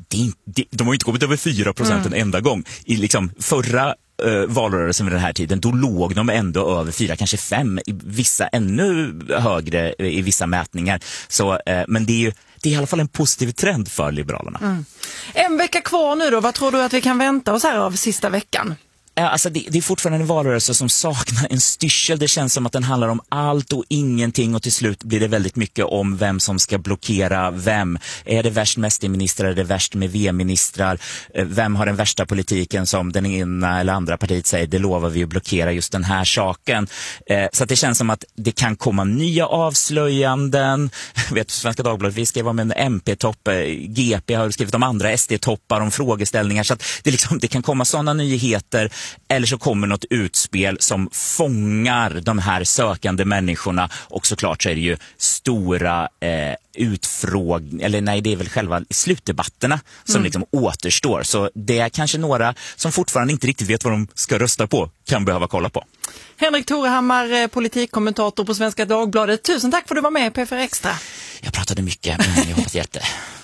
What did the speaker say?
de har ju inte kommit över 4% en enda gång. I liksom förra valrörelsen vid den här tiden, då låg de ändå över 4, kanske 5, i vissa ännu högre i vissa mätningar. Så, men det är i alla fall en positiv trend för Liberalerna. En vecka kvar nu då, vad tror du att vi kan vänta oss här av sista veckan? Alltså det är fortfarande en valrörelse som saknar en styrsel. Det känns som att den handlar om allt och ingenting, och till slut blir det väldigt mycket om vem som ska blockera vem. Är det värst med SD-ministrar? Är det värst med V-ministrar? Vem har den värsta politiken som den ena eller andra partiet säger, det lovar vi att blockera just den här saken. Så att det känns som att det kan komma nya avslöjanden. Jag vet, Svenska Dagbladet, vi skrev om en MP-topp, GP har skrivit om andra SD-toppar, om frågeställningar. Så att det kan komma sådana nyheter. Eller så kommer något utspel som fångar de här sökande människorna, och såklart så är det ju stora det är väl själva slutdebatterna som liksom återstår. Så det är kanske några som fortfarande inte riktigt vet vad de ska rösta på kan behöva kolla på. Henrik Torehammar, politikkommentator på Svenska Dagbladet. Tusen tack för att du var med i P4 Extra. Jag pratade mycket, men jag hoppas hjälpte.